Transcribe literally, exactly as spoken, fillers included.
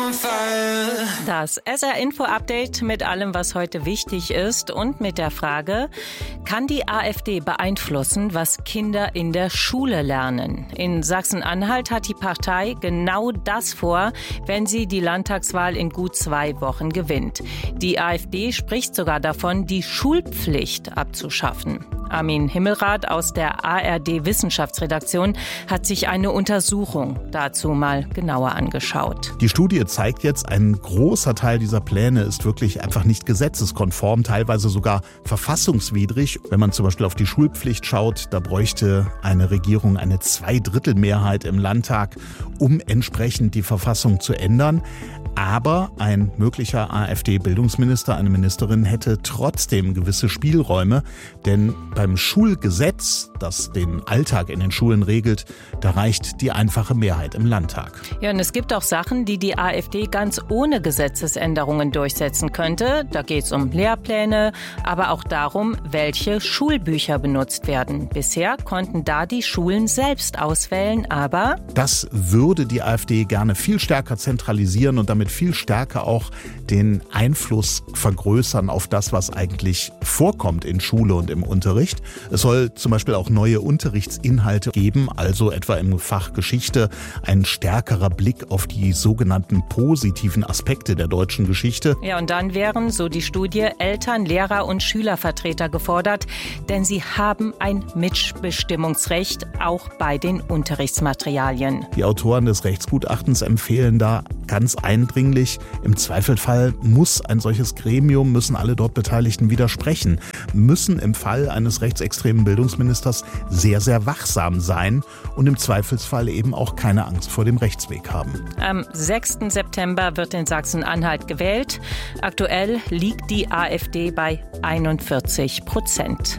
on fire. Das S R-Info-Update mit allem, was heute wichtig ist und mit der Frage, kann die AfD beeinflussen, was Kinder in der Schule lernen? In Sachsen-Anhalt hat die Partei genau das vor, wenn sie die Landtagswahl in gut zwei Wochen gewinnt. Die AfD spricht sogar davon, die Schulpflicht abzuschaffen. Armin Himmelrath aus der A R D-Wissenschaftsredaktion hat sich eine Untersuchung dazu mal genauer angeschaut. Die Studie zeigt jetzt, ein großer Teil dieser Pläne ist wirklich einfach nicht gesetzeskonform, teilweise sogar verfassungswidrig. Wenn man zum Beispiel auf die Schulpflicht schaut, da bräuchte eine Regierung eine Zweidrittelmehrheit im Landtag, um entsprechend die Verfassung zu ändern. Aber ein möglicher AfD-Bildungsminister, eine Ministerin, hätte trotzdem gewisse Spielräume. Denn beim Schulgesetz, das den Alltag in den Schulen regelt, da reicht die einfache Mehrheit im Landtag. Ja, und es gibt auch Sachen, die die AfD ganz ohne Gesetzesänderungen durchsetzen könnte. Da geht es um Lehrpläne, aber auch darum, welche Schulbücher benutzt werden. Bisher konnten da die Schulen selbst auswählen, aber das würde die AfD gerne viel stärker zentralisieren und damit viel stärker auch den Einfluss vergrößern auf das, was eigentlich vorkommt in Schule und im Unterricht. Es soll zum Beispiel auch neue Unterrichtsinhalte geben, also etwa im Fach Geschichte ein stärkerer Blick auf die sogenannten positiven Aspekte der deutschen Geschichte. Ja, und dann wären, so die Studie, Eltern, Lehrer und Schülervertreter gefordert, denn sie haben ein Mitbestimmungsrecht, auch bei den Unterrichtsmaterialien. Die Autoren des Rechtsgutachtens empfehlen da ganz eindringlich, im Zweifelfall muss ein solches Gremium, müssen alle dort Beteiligten widersprechen, müssen im Fall eines rechtsextremen Bildungsministers sehr, sehr wachsam sein und im Zweifelsfall eben auch keine Angst vor dem Rechtsweg haben. Am sechsten September wird in Sachsen-Anhalt gewählt. Aktuell liegt die AfD bei einundvierzig Prozent.